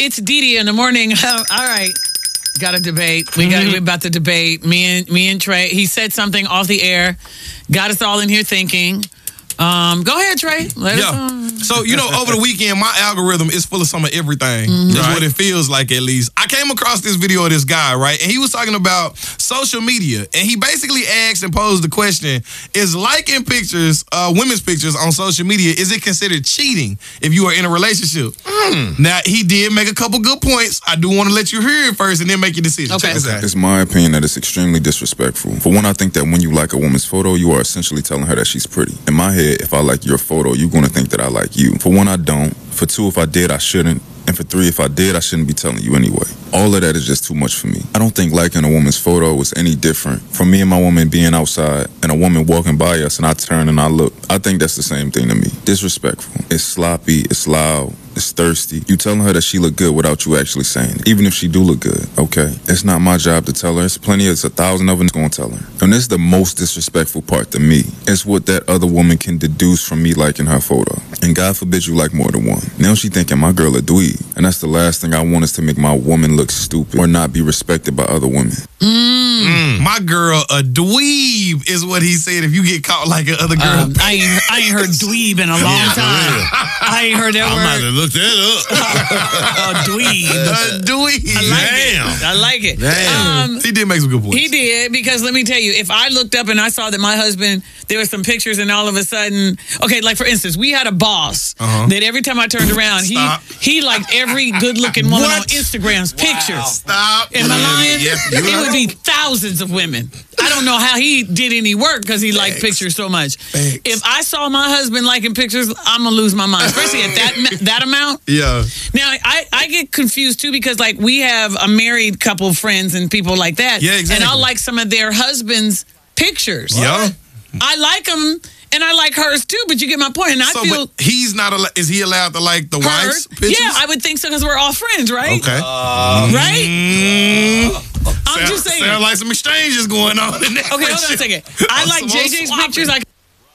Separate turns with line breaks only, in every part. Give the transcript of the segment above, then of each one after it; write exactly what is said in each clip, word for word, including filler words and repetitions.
It's Dee Dee in the morning. All right. Got a debate. We got. Mm-hmm. We're about to debate. Me and me and Trey. He said something off the air. Got us all in here thinking. Um, go ahead, Trey. Let
yeah.
us, um...
So, you know, over the weekend, my algorithm is full of some of everything. Mm-hmm. That's right. What it feels like, at least. I came across this video of this guy, right? And he was talking about social media. And he basically asked and posed the question, is liking pictures, uh, women's pictures on social media, is it considered cheating if you are in a relationship? Mm. Now, he did make a couple good points. I do want to let you hear it first and then make your decision.
Okay.
okay.
It's my opinion that it's extremely disrespectful. For one, I think that when you like a woman's photo, you are essentially telling her that she's pretty. In my head, if I like your photo, you're going to think that I like you. For one, I don't. For two, if I did, I shouldn't. And for three, if I did, I shouldn't be telling you anyway. All of that is just too much for me. I don't think liking a woman's photo was any different from me and my woman being outside and a woman walking by us and I turn and I look. I think that's the same thing to me. Disrespectful. It's sloppy. It's loud. It's thirsty. You telling her that she look good without you actually saying it. Even if she do look good, okay? It's not my job to tell her. It's plenty, it's a thousand of them gonna tell her. And this is the most disrespectful part to me. It's what that other woman can deduce from me liking her photo. And God forbid you like more than one. Now she thinking my girl a dweeb. And that's the last thing I want is to make my woman look stupid or not be respected by other women.
Mm. Mm. My girl a dweeb is what he said if you get caught like other girl.
Um, I, ain't, I ain't heard dweeb in a long
yeah,
time.
Yeah.
I ain't heard that
I'm
word.
about to look that up.
A dweeb.
A dweeb.
I like
Damn.
it. I like it.
Damn.
Um, he did make some good points.
He did, because let me tell you, if I looked up and I saw that my husband, there were some pictures and all of a sudden, okay, like for instance, we had a boss uh-huh. that every time I turned around, he
Stop.
he liked every good-looking woman
What?
on Instagram's
Wow.
pictures.
Stop.
Am I lying?
Yep,
it would be thousands of women. I don't know how he did any work because he liked pictures so much.
Thanks.
If I saw my husband liking pictures, I'm going to lose my mind, especially at that that amount.
Yeah.
Now, I, I get confused, too, because, like, we have a married couple of friends and people like that.
Yeah, exactly.
And I'll like some of their husbands' pictures.
Yeah.
I like them, and I like hers, too, but you get my point. And I
so,
feel...
but he's not... Al- is he allowed to like the wife's
hers,
pictures?
yeah, I would think so, because we're all friends, right?
Okay.
Uh, right?
Mm.
I'm
sound,
just saying.
Sound like some exchanges going on in there.
Okay, hold on a second. I like J J's swapping. pictures. I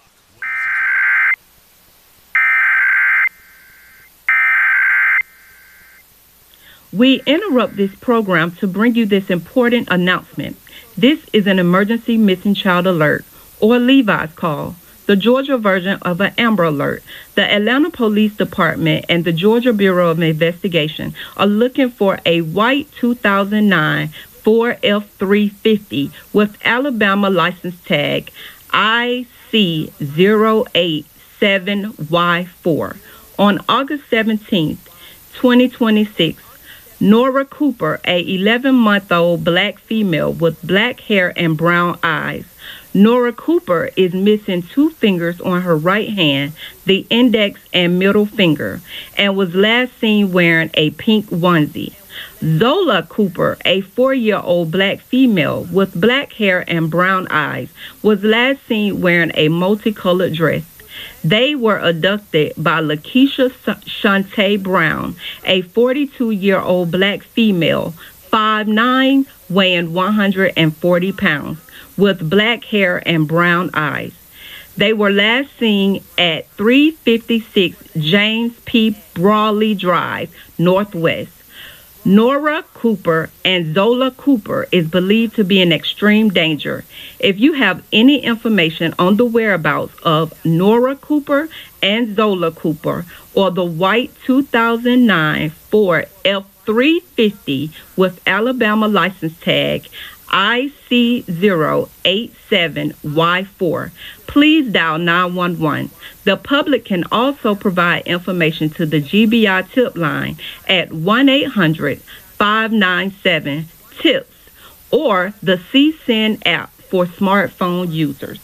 We interrupt this program to bring you this important announcement. This is an emergency missing child alert, or Levi's call, the Georgia version of an Amber Alert. The Atlanta Police Department and the Georgia Bureau of Investigation are looking for a white two thousand nine Ford F three fifty with Alabama license tag I C zero eight seven Y four. On August seventeenth, twenty twenty-six, Nora Cooper, a eleven-month-old black female with black hair and brown eyes. Nora Cooper is missing two fingers on her right hand, the index and middle finger, and was last seen wearing a pink onesie. Zola Cooper, a four-year-old black female with black hair and brown eyes, was last seen wearing a multicolored dress. They were abducted by Lakeisha Shantae Brown, a forty-two-year-old black female, five nine, weighing one hundred forty pounds, with black hair and brown eyes. They were last seen at three fifty-six James P. Brawley Drive, Northwest. Nora Cooper and Zola Cooper is believed to be in extreme danger. If you have any information on the whereabouts of Nora Cooper and Zola Cooper, or the white two thousand nine Ford F three fifty with Alabama license tag I C zero eight seven Y four, please dial nine one one. The public can also provide information to the G B I tip line at one eight hundred five nine seven TIPS or the C S I N app for smartphone users.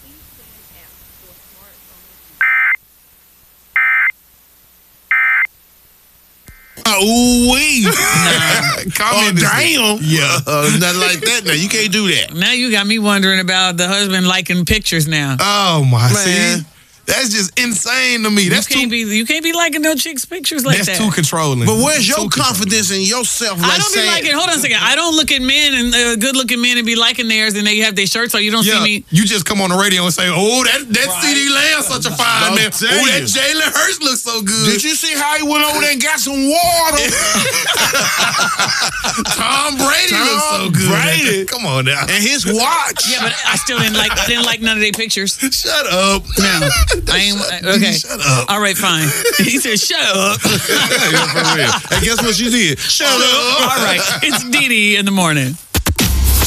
Ooh wee!
Nah.
Oh damn! Yeah, uh, nothing like that. Now you can't do that.
Now you got me wondering about the husband liking pictures now.
Oh my!
Man.
See, That's just insane to me. That's
you can't
too,
be you can't be liking no chicks' pictures like
that's
that.
too controlling.
But where's
Too
your confidence in yourself? Like
I don't be
saying,
liking. Hold on a second. I don't look at men and uh, good-looking men and be liking theirs, and they have their shirts on. You don't
Yeah,
see me.
you just come on the radio and say, "Oh, that that
Right.
C D Lamb such a fine
I'll
man.
tell
Oh, that
you.
Jalen Hurts looks so good."
Did you see how he went over there and got some water?
Tom Brady
Tom
looks so good.
Brady.
Come on now.
And his watch.
Yeah, but I still didn't like. I didn't like none of their pictures.
Shut up.
No, I ain't. Okay,
Shut up.
all right, fine. He said, "Shut up."
Yeah, for real. And guess what she did? Shut up.
All right, it's Dee Dee in the morning.